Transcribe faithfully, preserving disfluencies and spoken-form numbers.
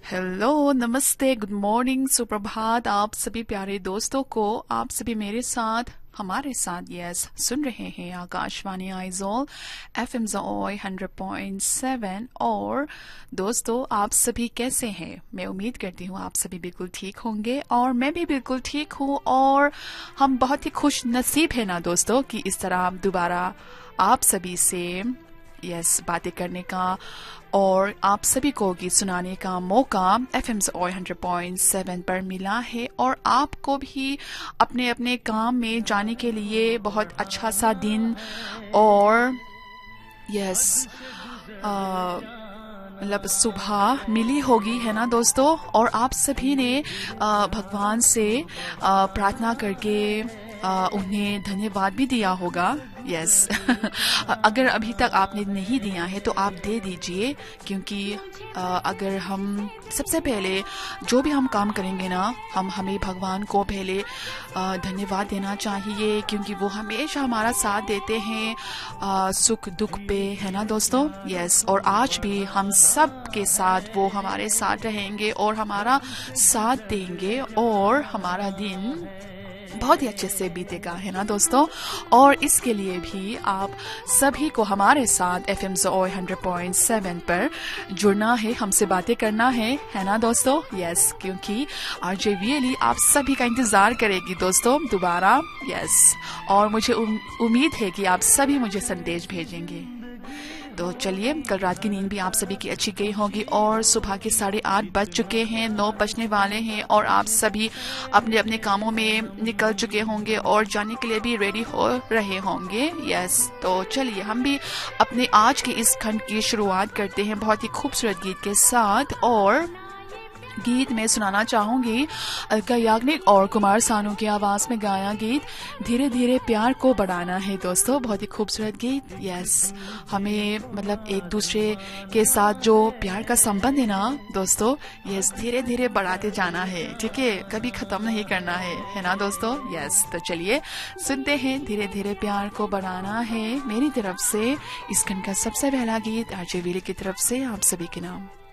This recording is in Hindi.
हेलो, नमस्ते, गुड मॉर्निंग, सुप्रभात आप सभी प्यारे दोस्तों को। आप सभी मेरे साथ हमारे साथ यस सुन रहे हैं Akashvani Aizawl F M ज़ोय hundred point seven. और दोस्तों, आप सभी कैसे हैं? मैं उम्मीद करती हूँ आप सभी बिल्कुल ठीक होंगे और मैं भी बिल्कुल ठीक हूँ। और हम बहुत ही खुश नसीब है ना दोस्तों कि इस तरह दोबारा आप सभी से यस बातें करने का और आप सभी को गीत सुनाने का मौका F M ज़ोय hundred point seven पर मिला है। और आपको भी अपने अपने काम में जाने के लिए बहुत अच्छा सा दिन और यस मतलब सुबह मिली होगी, है ना दोस्तों। और आप सभी ने आ, भगवान से आ, प्रार्थना करके आ, उन्हें धन्यवाद भी दिया होगा। यस अगर अभी तक आपने नहीं दिया है तो आप दे दीजिए, क्योंकि आ, अगर हम सबसे पहले जो भी हम काम करेंगे ना, हम हमें भगवान को पहले आ, धन्यवाद देना चाहिए, क्योंकि वो हमेशा हमारा साथ देते हैं आ, सुख दुख पे, है ना दोस्तों। यस और आज भी हम सब के साथ वो हमारे साथ रहेंगे और हमारा साथ देंगे और हमारा दिन बहुत ही अच्छे से बीतेगा, है ना दोस्तों। और इसके लिए भी आप सभी को हमारे साथ F M ज़ोय hundred point seven पर जुड़ना है, हमसे बातें करना है, है ना दोस्तों। यस क्योंकि आरजे वीएली आप सभी का इंतजार करेगी दोस्तों दोबारा। यस और मुझे उम, उम्मीद है कि आप सभी मुझे संदेश भेजेंगे। तो चलिए, कल रात की नींद भी आप सभी की अच्छी गई होगी और सुबह के साढ़े आठ बज चुके हैं, नौ बजने वाले हैं और आप सभी अपने अपने कामों में निकल चुके होंगे और जाने के लिए भी रेडी हो रहे होंगे। यस तो चलिए, हम भी अपने आज के इस खंड की शुरुआत करते हैं बहुत ही खूबसूरत गीत के साथ। और गीत में सुनाना चाहूंगी अलका याग्निक और कुमार सानू की आवाज में गाया गीत धीरे धीरे प्यार को बढ़ाना है दोस्तों। बहुत ही खूबसूरत गीत। यस हमें मतलब एक दूसरे के साथ जो प्यार का संबंध है ना दोस्तों, यस धीरे धीरे बढ़ाते जाना है, ठीक है, कभी खत्म नहीं करना है, है ना दोस्तों। यस तो चलिए सुनते हैं धीरे धीरे प्यार को बढ़ाना है। मेरी तरफ से इस खंड का सबसे पहला गीत आरजे वीएली की तरफ से आप सभी के नाम।